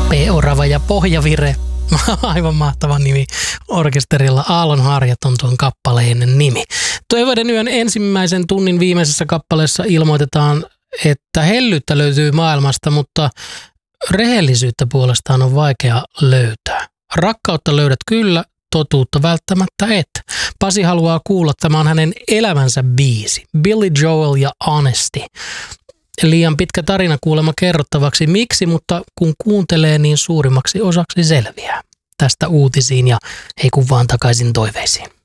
P-orava ja Pohjavire. Aivan mahtava nimi orkesterilla. Aallonharjat on tuon kappaleen nimi. Toiveiden yön ensimmäisen tunnin viimeisessä kappaleessa ilmoitetaan, että hellyyttä löytyy maailmasta, mutta rehellisyyttä puolestaan on vaikea löytää. Rakkautta löydät kyllä, totuutta välttämättä et. Pasi haluaa kuulla, tämä on hänen elämänsä biisi. Billy Joel ja Honesty. Liian pitkä tarina kuulemma kerrottavaksi. Miksi, mutta kun kuuntelee, niin suurimmaksi osaksi selviää. Tästä uutisiin ja ei kun vaan takaisin toiveisiin.